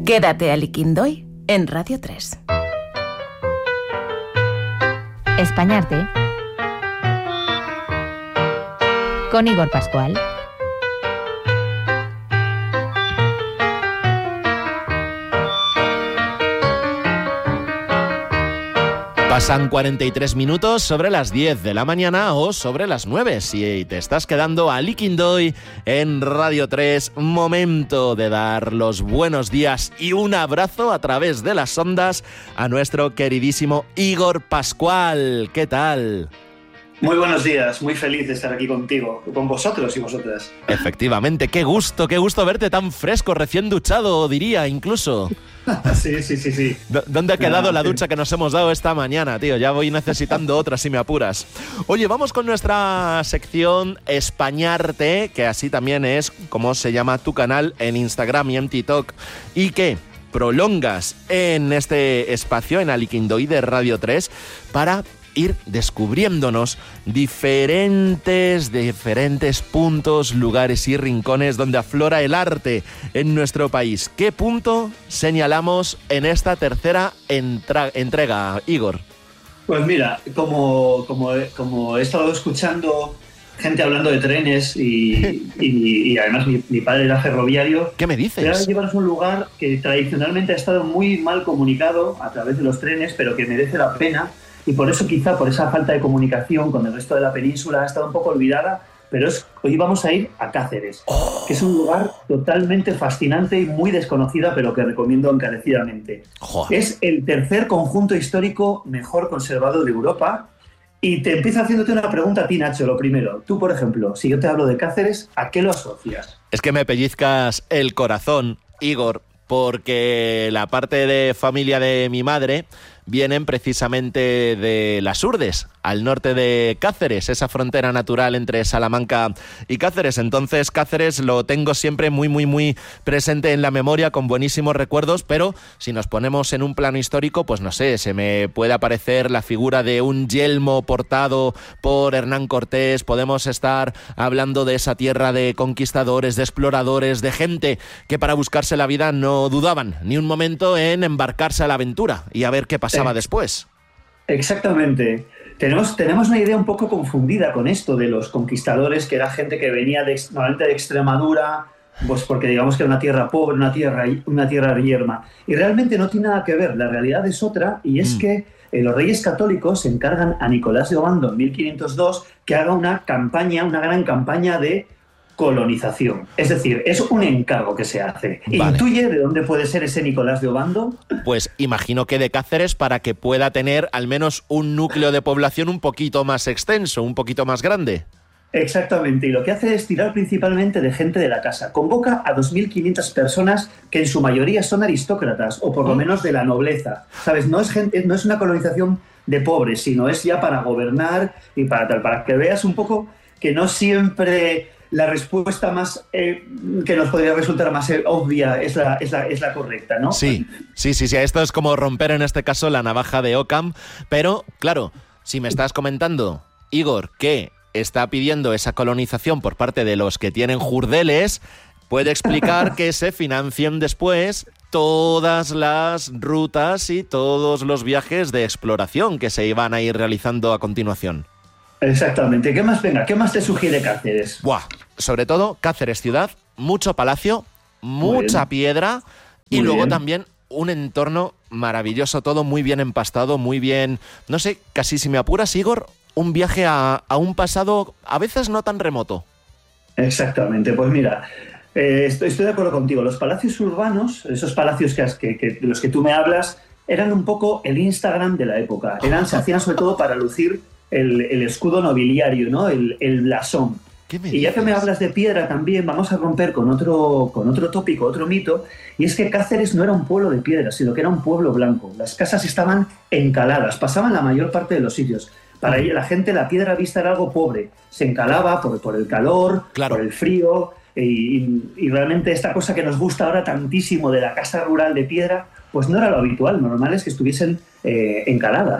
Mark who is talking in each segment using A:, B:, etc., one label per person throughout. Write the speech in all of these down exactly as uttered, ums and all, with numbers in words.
A: Quédate a Liquindoy en Radio tres.
B: Españarte con Igor Pascual.
C: Pasan cuarenta y tres minutos sobre las diez de la mañana o sobre las nueve. Si te estás quedando a Liquindoy en Radio tres, momento de dar los buenos días y un abrazo a través de las ondas a nuestro queridísimo Igor Pascual. ¿Qué tal?
D: Muy buenos días, muy feliz de estar aquí contigo, con vosotros y vosotras.
C: Efectivamente, qué gusto, qué gusto verte tan fresco, recién duchado, diría incluso.
D: Sí, sí, sí, sí.
C: ¿Dónde ha quedado la ducha que nos hemos dado esta mañana, tío? Ya voy necesitando otra si me apuras. Oye, vamos con nuestra sección Españarte, que así también es como se llama tu canal en Instagram y en TikTok, y que prolongas en este espacio, en Aliquindoy de Radio tres, para ir descubriéndonos diferentes, diferentes puntos, lugares y rincones donde aflora el arte en nuestro país. ¿Qué punto señalamos en esta tercera entra- entrega, Igor?
D: Pues mira, como, como, como he estado escuchando gente hablando de trenes y, y, y además mi, mi padre era ferroviario.
C: ¿Qué me dices?
D: Voy a llevaros a un lugar que tradicionalmente ha estado muy mal comunicado a través de los trenes, pero que merece la pena. Y por eso quizá, por esa falta de comunicación con el resto de la península, ha estado un poco olvidada, pero es, hoy vamos a ir a Cáceres, oh. que es un lugar totalmente fascinante y muy desconocida, pero que recomiendo encarecidamente. Oh. Es el tercer conjunto histórico mejor conservado de Europa. Y te empiezo haciéndote una pregunta a ti, Nacho, lo primero. Tú, por ejemplo, si yo te hablo de Cáceres, ¿a qué lo asocias?
C: Es que me pellizcas el corazón, Igor, porque la parte de familia de mi madre vienen precisamente de Las Hurdes, al norte de Cáceres, esa frontera natural entre Salamanca y Cáceres. Entonces Cáceres lo tengo siempre muy, muy, muy presente en la memoria, con buenísimos recuerdos, pero si nos ponemos en un plano histórico, pues no sé, se me puede aparecer la figura de un yelmo portado por Hernán Cortés, podemos estar hablando de esa tierra de conquistadores, de exploradores, de gente que para buscarse la vida no dudaban ni un momento en embarcarse a la aventura y a ver qué pasaba eh, después.
D: Exactamente. Tenemos, tenemos una idea un poco confundida con esto de los conquistadores, que era gente que venía de, normalmente de Extremadura, pues porque digamos que era una tierra pobre, una tierra, una tierra yerma. Y realmente no tiene nada que ver, la realidad es otra, y es mm. que eh, los reyes católicos encargan a Nicolás de Obando en mil quinientos dos que haga una campaña, una gran campaña de colonización. Es decir, es un encargo que se hace. Vale. ¿Intuye de dónde puede ser ese Nicolás de Obando?
C: Pues imagino que de Cáceres, para que pueda tener al menos un núcleo de población un poquito más extenso, un poquito más grande.
D: Exactamente, y lo que hace es tirar principalmente de gente de la casa. Convoca a dos mil quinientas personas que en su mayoría son aristócratas, o por lo menos de la nobleza. ¿Sabes? No es, gente, no es una colonización de pobres, sino es ya para gobernar y para tal, para que veas un poco que no siempre la respuesta más eh, que nos podría resultar más eh, obvia es la, es, la, es la correcta, ¿no?
C: Sí, sí, sí, sí. Esto es como romper en este caso la navaja de Occam, pero claro, si me estás comentando, Igor, que está pidiendo esa colonización por parte de los que tienen jurdeles, puede explicar que se financien después todas las rutas y todos los viajes de exploración que se iban a ir realizando a continuación.
D: Exactamente. ¿Qué más, venga, qué más te sugiere Cáceres?
C: Buah, sobre todo Cáceres ciudad, mucho palacio, mucha piedra y muy luego bien. También un entorno maravilloso, todo muy bien empastado, muy bien, no sé, casi si me apuras, Igor, un viaje a, a un pasado a veces no tan remoto.
D: Exactamente, pues mira, eh, estoy, estoy de acuerdo contigo. Los palacios urbanos, esos palacios que, que, que, de los que tú me hablas, eran un poco el Instagram de la época. Eran, se hacían sobre todo para lucir el, el escudo nobiliario, ¿no? El, el blasón. Y ya que me hablas de piedra también, vamos a romper con otro, con otro tópico, otro mito, y es que Cáceres no era un pueblo de piedra, sino que era un pueblo blanco. Las casas estaban encaladas, pasaban la mayor parte de los sitios. Para ella, la gente, la piedra vista era algo pobre. Se encalaba por, por el calor, claro, por el frío, y, y realmente esta cosa que nos gusta ahora tantísimo de la casa rural de piedra, pues no era lo habitual. Lo normal es que estuviesen eh, encaladas.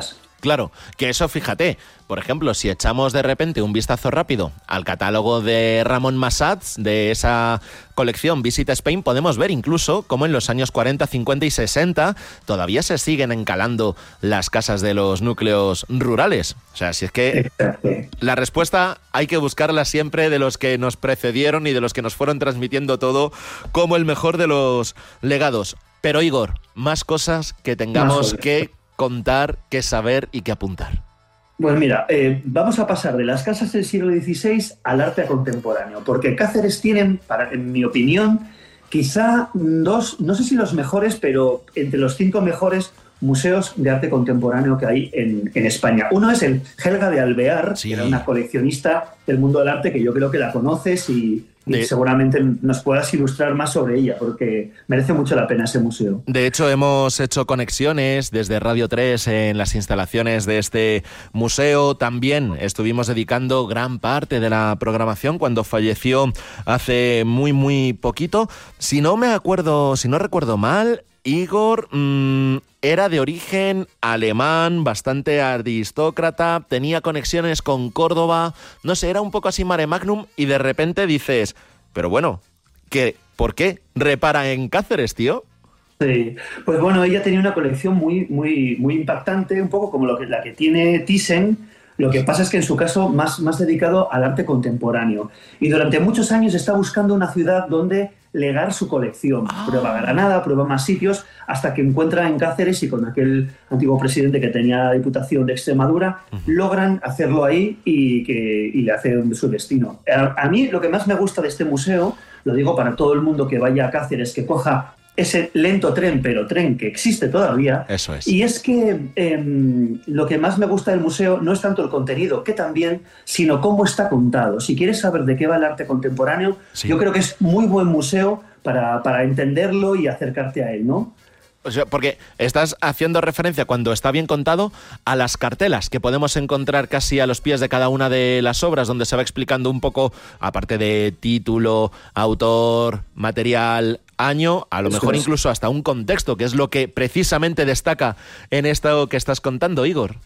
C: Claro, que eso, fíjate, por ejemplo, si echamos de repente un vistazo rápido al catálogo de Ramón Massats, de esa colección Visit Spain, podemos ver incluso cómo en los años cuarenta, cincuenta y sesenta todavía se siguen encalando las casas de los núcleos rurales. O sea, si es que
D: Exacto.
C: La respuesta hay que buscarla siempre de los que nos precedieron y de los que nos fueron transmitiendo todo como el mejor de los legados. Pero Igor, más cosas que tengamos que contar, que saber y que apuntar.
D: Pues mira, eh, vamos a pasar de las casas del siglo dieciséis al arte contemporáneo, porque Cáceres tienen, para, en mi opinión, quizá dos, no sé si los mejores, pero entre los cinco mejores museos de arte contemporáneo que hay en, en España. Uno es el Helga de Alvear,
C: sí.
D: que era una coleccionista del mundo del arte que yo creo que la conoces y, y
C: de...
D: seguramente nos puedas ilustrar más sobre ella, porque merece mucho la pena ese museo.
C: De hecho, hemos hecho conexiones desde Radio tres en las instalaciones de este museo. También estuvimos dedicando gran parte de la programación cuando falleció hace muy, muy poquito. Si no me acuerdo, si no recuerdo mal, Igor mmm, era de origen alemán, bastante aristócrata, tenía conexiones con Córdoba, no sé, era un poco así mare magnum y de repente dices, pero bueno, ¿qué, ¿por qué repara en Cáceres, tío?
D: Sí, pues bueno, ella tenía una colección muy, muy, muy impactante, un poco como lo que, la que tiene Thyssen. Lo que pasa es que en su caso más, más dedicado al arte contemporáneo. Y durante muchos años está buscando una ciudad donde legar su colección.
C: Ah.
D: Prueba Granada, prueba más sitios, hasta que encuentra en Cáceres y con aquel antiguo presidente que tenía la Diputación de Extremadura, uh-huh. logran hacerlo ahí y, que, y le hacen su destino. A, a mí lo que más me gusta de este museo, lo digo para todo el mundo que vaya a Cáceres, que coja ese lento tren, pero tren que existe todavía.
C: Eso es.
D: Y es que eh, lo que más me gusta del museo no es tanto el contenido, que también, sino cómo está contado. Si quieres saber de qué va el arte contemporáneo, sí. yo creo que es muy buen museo para, para entenderlo y acercarte a él, ¿no?
C: O sea, porque estás haciendo referencia, cuando está bien contado, a las cartelas que podemos encontrar casi a los pies de cada una de las obras, donde se va explicando un poco, aparte de título, autor, material, año, a lo
D: Eso
C: mejor
D: es.
C: incluso hasta un contexto, que es lo que precisamente destaca en esto que estás contando, Igor.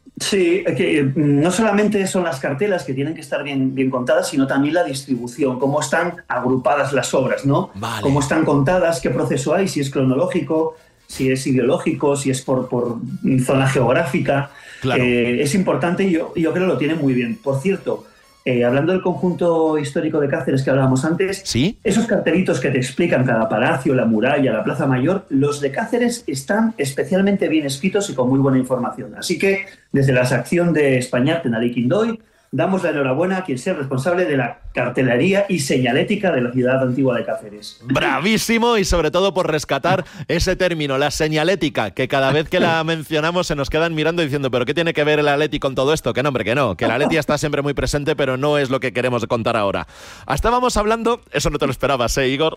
D: Sí, que no solamente son las cartelas que tienen que estar bien, bien contadas, sino también la distribución, cómo están agrupadas las obras, ¿no?
C: Vale.
D: Cómo están contadas, qué proceso hay, si es cronológico, si es ideológico, si es por, por zona geográfica.
C: Claro.
D: Eh, es importante y yo, yo creo que lo tienen muy bien. Por cierto, eh, hablando del conjunto histórico de Cáceres que hablábamos antes,
C: ¿sí?
D: Esos cartelitos que te explican cada palacio, la muralla, la Plaza Mayor, los de Cáceres están especialmente bien escritos y con muy buena información. Así que, desde la sección de Españarte en Aliquindoy, damos la enhorabuena a quien sea responsable de la cartelería y señalética de la ciudad antigua de Cáceres.
C: Bravísimo, y sobre todo por rescatar ese término, la señalética, que cada vez que la mencionamos se nos quedan mirando diciendo, ¿pero qué tiene que ver el Atleti con todo esto? Que no, hombre, que no, que el Atleti está siempre muy presente, pero no es lo que queremos contar ahora. Estábamos hablando, eso no te lo esperabas, ¿eh, Igor?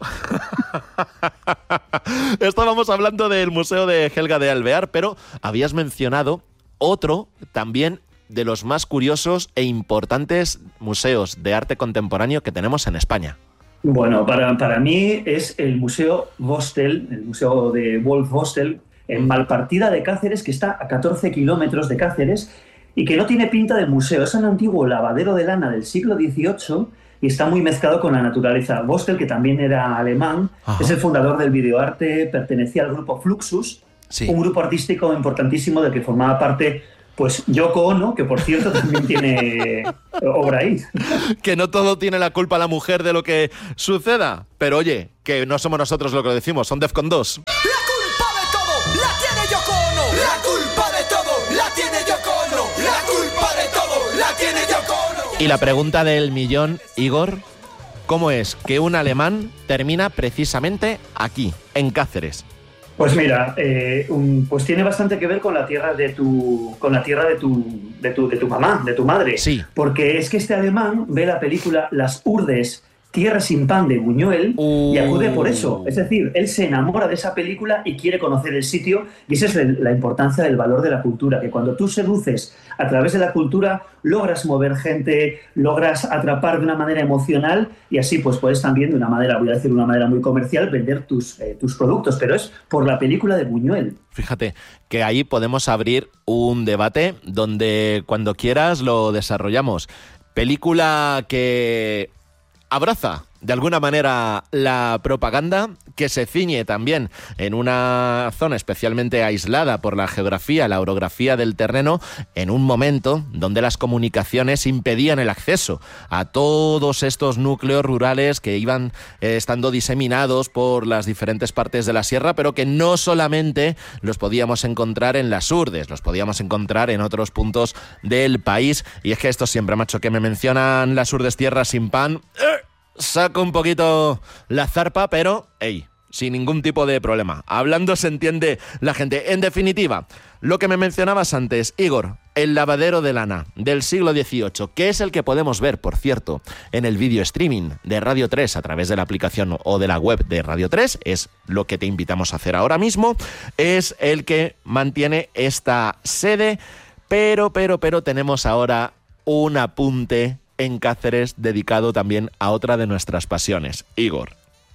C: Estábamos hablando del Museo de Helga de Alvear, pero habías mencionado otro también de los más curiosos e importantes museos de arte contemporáneo que tenemos en España.
D: Bueno, para, para mí es el Museo Vostell, el Museo de Wolf Vostell, en Malpartida de Cáceres, que está a catorce kilómetros de Cáceres y que no tiene pinta de museo. Es un antiguo lavadero de lana del siglo dieciocho y está muy mezclado con la naturaleza. Vostell, que también era alemán, Ajá. es el fundador del videoarte, pertenecía al grupo Fluxus, sí. un grupo artístico importantísimo del que formaba parte pues Yoko Ono, que por cierto también tiene obra ahí.
C: Que no todo tiene la culpa la mujer de lo que suceda, pero oye, que no somos nosotros lo que lo decimos, son Defcon dos.
E: La culpa de todo la tiene Yoko Ono. La culpa de todo la tiene Yoko Ono. La culpa de todo la tiene Yoko Ono.
C: Y la pregunta del millón, Igor, ¿cómo es que un alemán termina precisamente aquí, en Cáceres?
D: Pues mira, eh, un, pues tiene bastante que ver con la tierra de tu, con la tierra de tu, de tu, de tu mamá, de tu madre.
C: Sí.
D: Porque es que este alemán ve la película Las Urdes Tierra sin pan de Buñuel
C: uh.
D: y acude por eso. Es decir, él se enamora de esa película y quiere conocer el sitio, y esa es la importancia del valor de la cultura, que cuando tú seduces a través de la cultura logras mover gente, logras atrapar de una manera emocional y así pues puedes también de una manera, voy a decir de una manera muy comercial, vender tus, eh, tus productos, pero es por la película de Buñuel.
C: Fíjate que ahí podemos abrir un debate donde cuando quieras lo desarrollamos. Película que abraza de alguna manera la propaganda, que se ciñe también en una zona especialmente aislada por la geografía, la orografía del terreno, en un momento donde las comunicaciones impedían el acceso a todos estos núcleos rurales que iban eh, estando diseminados por las diferentes partes de la sierra, pero que no solamente los podíamos encontrar en las Urdes, los podíamos encontrar en otros puntos del país. Y es que esto siempre, macho, que me mencionan las Urdes tierra sin pan, ¡eh! Saco un poquito la zarpa, pero, hey, sin ningún tipo de problema. Hablando se entiende la gente. En definitiva, lo que me mencionabas antes, Igor, el lavadero de lana del siglo dieciocho, que es el que podemos ver, por cierto, en el vídeo streaming de Radio tres a través de la aplicación o de la web de Radio tres, es lo que te invitamos a hacer ahora mismo, es el que mantiene esta sede, pero, pero, pero tenemos ahora un apunte en Cáceres dedicado también a otra de nuestras pasiones. Igor.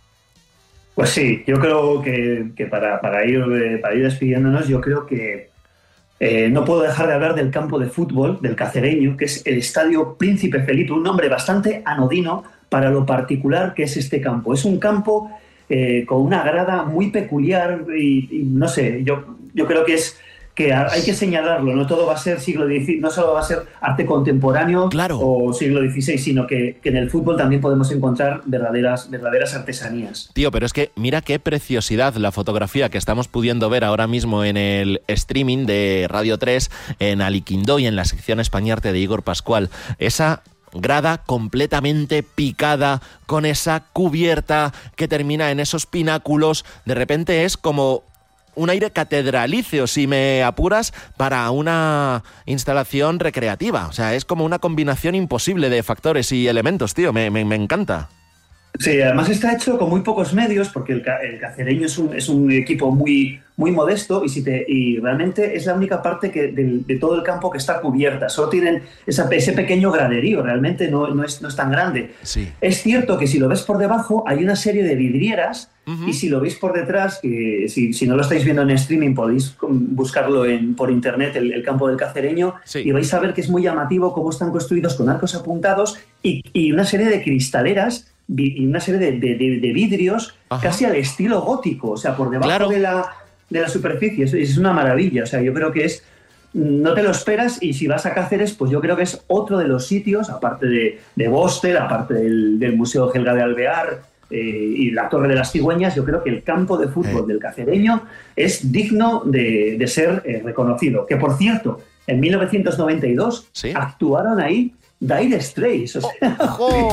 D: Pues sí, yo creo que, que para, para, ir, para ir despidiéndonos, yo creo que eh, no puedo dejar de hablar del campo de fútbol del cacereño, que es el Estadio Príncipe Felipe, un nombre bastante anodino para lo particular que es este campo. Es un campo eh, con una grada muy peculiar y, y no sé, yo, yo creo que es que hay que señalarlo, no todo va a ser siglo dieciséis, no solo va a ser arte contemporáneo, claro, o siglo dieciséis, sino que, que en el fútbol también podemos encontrar verdaderas, verdaderas artesanías.
C: Tío, pero es que mira qué preciosidad la fotografía que estamos pudiendo ver ahora mismo en el streaming de Radio tres, en Aliquindó y en la sección Españarte de Igor Pascual. Esa grada completamente picada, con esa cubierta que termina en esos pináculos, de repente es como un aire catedralicio, si me apuras, para una instalación recreativa. O sea, es como una combinación imposible de factores y elementos, tío. Me, me, me encanta.
D: Sí, además está hecho con muy pocos medios, porque el, el cacereño es un, es un equipo muy, muy modesto y, si te, y realmente es la única parte que, de, de todo el campo que está cubierta. Solo tienen esa, ese pequeño graderío, realmente no, no, es, no es tan grande.
C: Sí.
D: Es cierto que si lo ves por debajo hay una serie de vidrieras, uh-huh, y si lo veis por detrás, que si, si no lo estáis viendo en streaming podéis buscarlo en, por internet, el, el campo del cacereño, sí, y vais a ver que es muy llamativo cómo están construidos con arcos apuntados y, y una serie de cristaleras y una serie de, de, de vidrios, ajá, casi al estilo gótico, o sea, por debajo, claro, de la, de la superficie. Es, es una maravilla, o sea, yo creo que es, no te lo esperas, y si vas a Cáceres, pues yo creo que es otro de los sitios, aparte de, de Bostel, aparte del, del Museo Gelga de Alvear eh, y la Torre de las Cigüeñas, yo creo que el campo de fútbol eh. del cacereño es digno de, de ser eh, reconocido. Que, por cierto, en mil novecientos noventa y dos, ¿sí?, actuaron ahí Dire Straits, o sea... Oh, oh.